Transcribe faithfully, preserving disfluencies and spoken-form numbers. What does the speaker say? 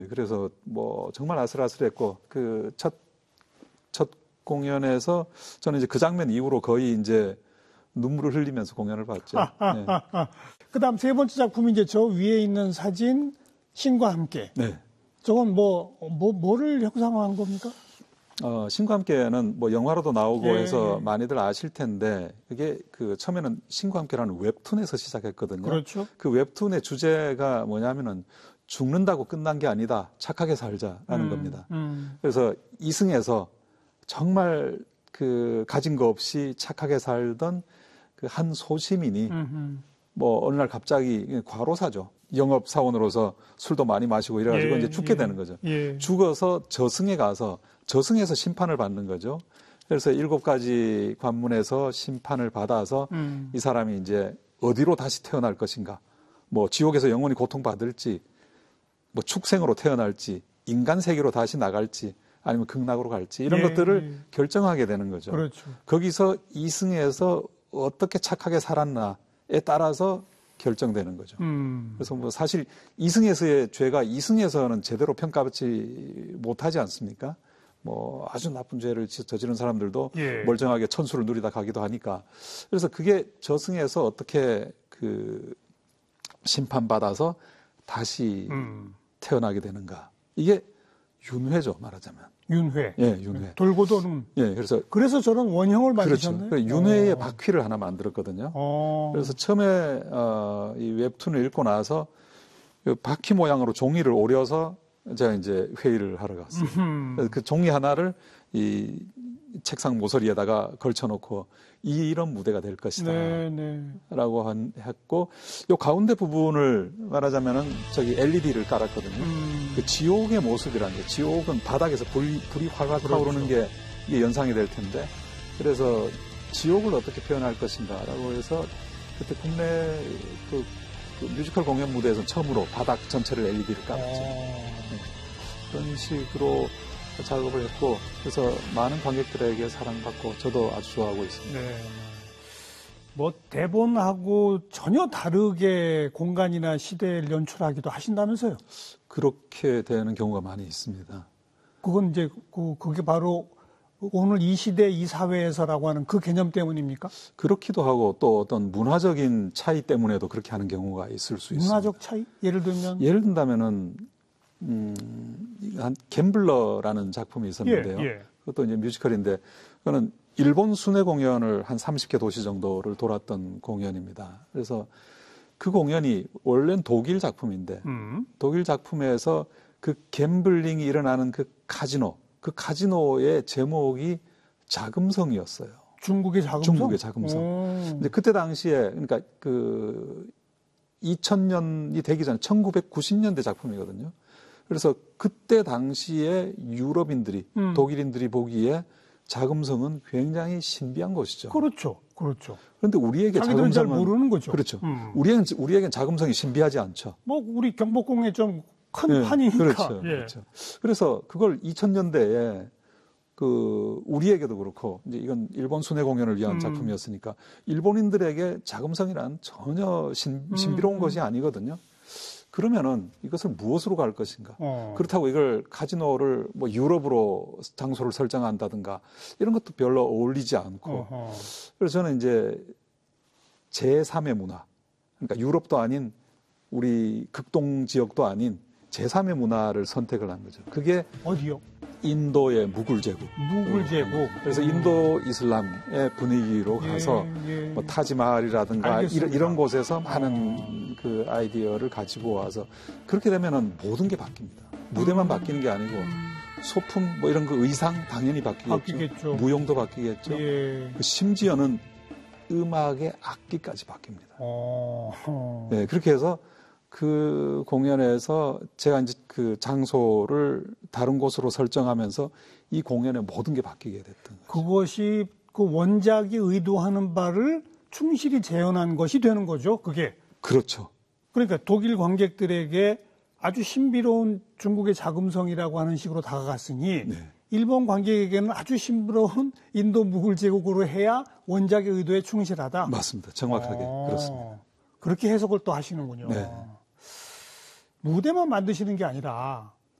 그래서 뭐 정말 아슬아슬했고 그 첫 첫 공연에서 저는 이제 그 장면 이후로 거의 이제 눈물을 흘리면서 공연을 봤죠. 아, 아, 네. 아, 아. 그다음 세 번째 작품이 이제 저 위에 있는 사진 신과 함께. 네. 저건 뭐, 뭐 뭐를 형상화한 겁니까? 어, 신과 함께는 뭐 영화로도 나오고 예, 해서 예. 많이들 아실 텐데 그게 그 처음에는 신과 함께라는 웹툰에서 시작했거든요. 그렇죠. 그 웹툰의 주제가 뭐냐면은 죽는다고 끝난 게 아니다. 착하게 살자라는 음, 겁니다. 음. 그래서 이승에서 정말 그 가진 거 없이 착하게 살던 그 한 소시민이 음흠. 뭐 어느 날 갑자기 과로사죠. 영업 사원으로서 술도 많이 마시고 이래가지고 예, 이제 죽게 예, 되는 거죠. 예. 죽어서 저승에 가서 저승에서 심판을 받는 거죠. 그래서 일곱 가지 관문에서 심판을 받아서 음. 이 사람이 이제 어디로 다시 태어날 것인가. 뭐 지옥에서 영원히 고통받을지, 뭐 축생으로 태어날지, 인간 세계로 다시 나갈지, 아니면 극락으로 갈지 이런 예, 것들을 예. 결정하게 되는 거죠. 그렇죠. 거기서 이승에서 어떻게 착하게 살았나에 따라서 결정되는 거죠. 음. 그래서 뭐 사실 이승에서의 죄가 이승에서는 제대로 평가받지 못하지 않습니까? 뭐 아주 나쁜 죄를 저지른 사람들도 예. 멀쩡하게 천수를 누리다 가기도 하니까. 그래서 그게 저승에서 어떻게 그 심판받아서 다시 음. 태어나게 되는가. 이게 윤회죠, 말하자면. 윤회. 예, 윤회. 돌고 도는. 예, 그래서 그래서 저런 원형을 그렇죠. 만드셨네요. 그래서 윤회의 어. 바퀴를 하나 만들었거든요. 어. 그래서 처음에 어, 이 웹툰을 읽고 나서 그 바퀴 모양으로 종이를 오려서 제가 이제 회의를 하러 갔어요. 음흠. 그래서 그 종이 하나를 이 책상 모서리에다가 걸쳐놓고 이, 이런 무대가 될 것이다. 네, 네. 라고 한, 했고, 요 가운데 부분을 말하자면은 저기 엘이디를 깔았거든요. 음. 그 지옥의 모습이라는 게, 지옥은 바닥에서 불이, 불이 활활 타오르는 게 이게 연상이 될 텐데, 그래서 지옥을 어떻게 표현할 것인가라고 해서 그때 국내 그, 그 뮤지컬 공연 무대에서 처음으로 바닥 전체를 엘이디를 깔았죠. 어. 네. 그런 식으로 작업을 했고, 그래서 많은 관객들에게 사랑받고 저도 아주 좋아하고 있습니다. 네. 뭐 대본하고 전혀 다르게 공간이나 시대를 연출하기도 하신다면서요? 그렇게 되는 경우가 많이 있습니다. 그건 이제 그 그게 바로 오늘 이 시대 이 사회에서라고 하는 그 개념 때문입니까? 그렇기도 하고 또 어떤 문화적인 차이 때문에도 그렇게 하는 경우가 있을 수 있습니다. 문화적 차이? 예를 들면 예를 든다면은 음, 한 갬블러라는 작품이 있었는데요. 예, 예. 그것도 이제 뮤지컬인데 그거는 일본 순회 공연을 한 서른 개 도시 정도를 돌았던 공연입니다. 그래서 그 공연이 원래는 독일 작품인데 음. 독일 작품에서 그 갬블링이 일어나는 그 카지노, 그 카지노의 제목이 자금성이었어요. 중국의 자금성? 중국의 자금성. 오. 근데 그때 당시에 그러니까 그 이천 년이 되기 전에 천구백구십 년대 작품이거든요. 그래서 그때 당시에 유럽인들이 음. 독일인들이 보기에 자금성은 굉장히 신비한 곳이죠. 그렇죠, 그렇죠. 그런데 우리에게 자기들은 잘 자금성은 모르는 거죠. 그렇죠. 음. 우리에겐 우리에겐 자금성이 신비하지 않죠. 뭐 우리 경복궁에 좀 큰 네, 판이니까. 그렇죠, 예. 그렇죠. 그래서 그걸 이천 년대에 그 우리에게도 그렇고 이제 이건 일본 순회 공연을 위한 음. 작품이었으니까 일본인들에게 자금성이란 전혀 신, 신비로운 음. 것이 아니거든요. 그러면은 이것을 무엇으로 갈 것인가? 어. 그렇다고 이걸 카지노를 뭐 유럽으로 장소를 설정한다든가 이런 것도 별로 어울리지 않고 어허. 그래서 저는 이제 제삼의 문화 그러니까 유럽도 아닌 우리 극동 지역도 아닌 제삼의 문화를 선택을 한 거죠. 그게 어디요? 인도의 무굴 제국. 무굴 제국. 그래서 인도 이슬람의 분위기로 가서 예, 예. 뭐 타지마할이라든가 알겠습니다. 이런, 이런 곳에서 많은 그 아이디어를 가지고 와서 그렇게 되면은 모든 게 바뀝니다. 무대만 음. 바뀌는 게 아니고 소품 뭐 이런 그 의상 당연히 바뀌겠죠. 바뀌겠죠. 무용도 바뀌겠죠. 예. 그 심지어는 음악의 악기까지 바뀝니다. 어. 어. 네, 그렇게 해서 그 공연에서 제가 이제 그 장소를 다른 곳으로 설정하면서 이 공연의 모든 게 바뀌게 됐던 거죠. 그것이 그 원작이 의도하는 바를 충실히 재현한 것이 되는 거죠, 그게. 그렇죠. 그러니까 독일 관객들에게 아주 신비로운 중국의 자금성이라고 하는 식으로 다가갔으니 네. 일본 관객에게는 아주 신비로운 인도 무굴 제국으로 해야 원작의 의도에 충실하다. 맞습니다. 정확하게 어, 그렇습니다. 그렇게 해석을 또 하시는군요. 네. 무대만 만드시는 게 아니라